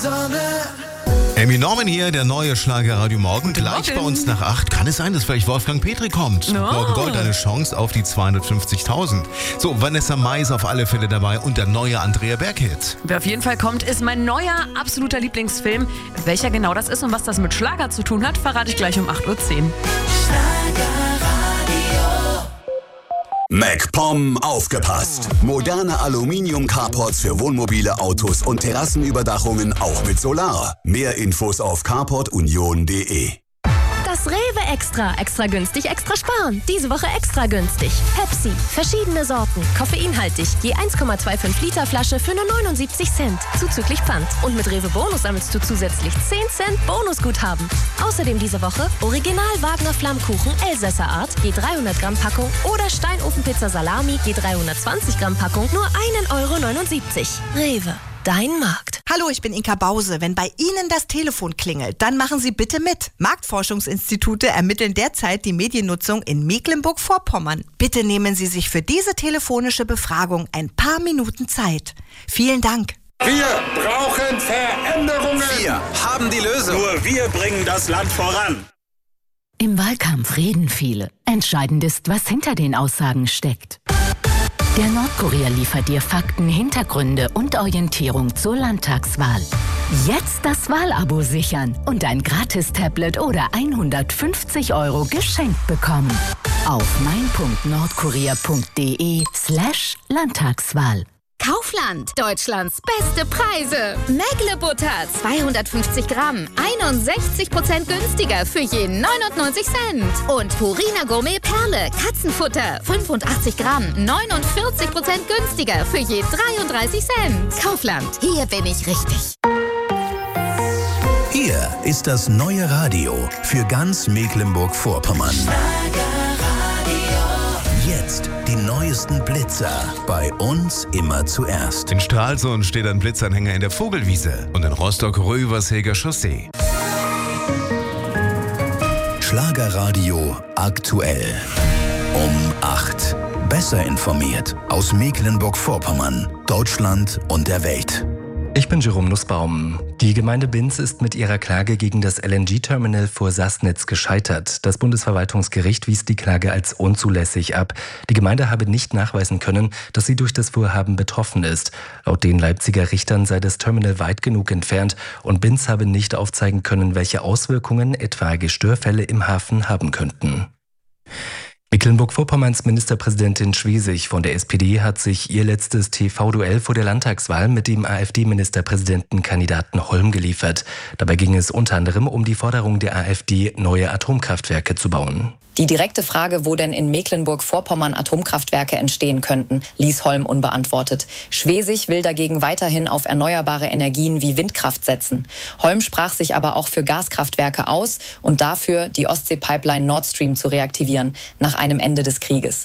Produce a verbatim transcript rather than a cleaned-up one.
Sonne. Amy Norman hier, der neue Schlagerradio Morgen. Guten Gleich Morgen. bei uns nach acht. Kann es sein, dass vielleicht Wolfgang Petri kommt? No. Morgen Gold, eine Chance auf die zweihundertfünfzigtausend. So, Vanessa Mai ist auf alle Fälle dabei und der neue Andrea Berg-Hit. Wer auf jeden Fall kommt, ist mein neuer absoluter Lieblingsfilm. Welcher genau das ist und was das mit Schlager zu tun hat, verrate ich gleich um acht Uhr zehn. MacPom aufgepasst. Moderne Aluminium-Carports für Wohnmobile, Autos und Terrassenüberdachungen auch mit Solar. Mehr Infos auf carport union punkt de. Das Rewe Extra. Extra günstig, extra sparen. Diese Woche extra günstig. Pepsi. Verschiedene Sorten. Koffeinhaltig. Je eins Komma fünfundzwanzig Liter Flasche für nur neunundsiebzig Cent. Zuzüglich Pfand. Und mit Rewe Bonus sammelst du zusätzlich zehn Cent Bonusguthaben. Außerdem diese Woche Original Wagner Flammkuchen Elsässer Art. Je dreihundert Gramm Packung. Oder Steinofenpizza Salami. Je dreihundertzwanzig Gramm Packung. Nur ein Euro neunundsiebzig. Rewe. Dein Markt. Hallo, ich bin Inka Bause. Wenn bei Ihnen das Telefon klingelt, dann machen Sie bitte mit. Marktforschungsinstitute ermitteln derzeit die Mediennutzung in Mecklenburg-Vorpommern. Bitte nehmen Sie sich für diese telefonische Befragung ein paar Minuten Zeit. Vielen Dank. Wir brauchen Veränderungen. Wir haben die Lösung. Nur wir bringen das Land voran. Im Wahlkampf reden viele. Entscheidend ist, was hinter den Aussagen steckt. Der Nordkurier liefert dir Fakten, Hintergründe und Orientierung zur Landtagswahl. Jetzt das Wahlabo sichern und ein Gratis-Tablet oder hundertfünfzig Euro geschenkt bekommen. Auf mein punkt nordkurier punkt de slash Landtagswahl. Kaufland, Deutschlands beste Preise. Mägle-Butter, zweihundertfünfzig Gramm, einundsechzig Prozent günstiger für je neunundneunzig Cent. Und Purina Gourmet Perle, Katzenfutter, fünfundachtzig Gramm, neunundvierzig Prozent günstiger für je dreiunddreißig Cent. Kaufland, hier bin ich richtig. Hier ist das neue Radio für ganz Mecklenburg-Vorpommern. Jetzt die neuesten Blitzer. Bei uns immer zuerst. In Stralsund steht ein Blitzanhänger in der Vogelwiese und in Rostock-Röversheger Chaussee. Schlagerradio aktuell. Um acht. Besser informiert aus Mecklenburg-Vorpommern, Deutschland und der Welt. Ich bin Jerome Nussbaum. Die Gemeinde Binz ist mit ihrer Klage gegen das L N G-Terminal vor Sassnitz gescheitert. Das Bundesverwaltungsgericht wies die Klage als unzulässig ab. Die Gemeinde habe nicht nachweisen können, dass sie durch das Vorhaben betroffen ist. Laut den Leipziger Richtern sei das Terminal weit genug entfernt und Binz habe nicht aufzeigen können, welche Auswirkungen etwaige Störfälle im Hafen haben könnten. Mecklenburg-Vorpommerns Ministerpräsidentin Schwesig von der S P D hat sich ihr letztes T V-Duell vor der Landtagswahl mit dem AfD-Ministerpräsidentenkandidaten Holm geliefert. Dabei ging es unter anderem um die Forderung der AfD, neue Atomkraftwerke zu bauen. Die direkte Frage, wo denn in Mecklenburg-Vorpommern Atomkraftwerke entstehen könnten, ließ Holm unbeantwortet. Schwesig will dagegen weiterhin auf erneuerbare Energien wie Windkraft setzen. Holm sprach sich aber auch für Gaskraftwerke aus und dafür, die Ostsee-Pipeline Nord Stream zu reaktivieren, nach einem Ende des Krieges.